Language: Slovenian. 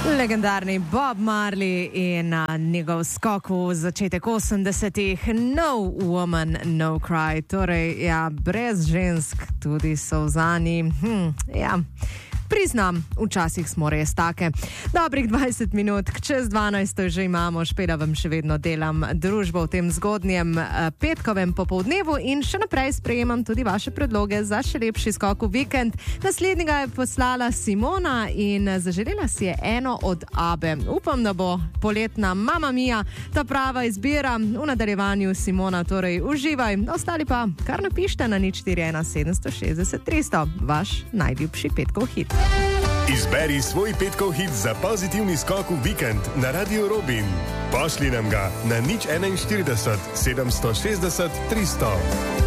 Legendarni Bob Marley in njegov skok v začetek 80-ih, No Woman, No Cry. Torej, ja, brez žensk tudi solzani. Priznam, včasih smo res take. Dobrih 20 minut, čez 12 že imamo, Špela vam še vedno delam družbo v tem zgodnjem petkovem popoldnevu in še naprej sprejemam tudi vaše predloge za še lepši skok v vikend. Naslednjega je poslala Simona in zaželela si je eno od Abbe. Upam, da bo poletna Mamma Mia ta prava izbira. V nadaljevanju Simona, torej uživaj. Ostali pa kar napište na 041 760 300, vaš najljubši petkov hit. Izberi svoj petkov hit za pozitivni skok v vikend na Radio Robin. Pošli nam ga na 041 760 300.